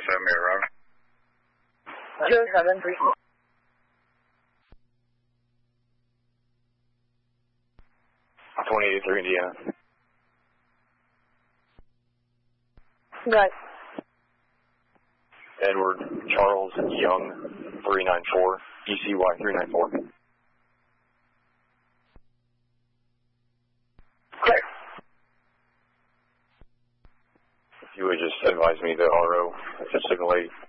send me around. 073. Indiana. Right. Edward Charles Young 394, ECY 394. Clear. If you would just advise me the RO, if it's signal 8.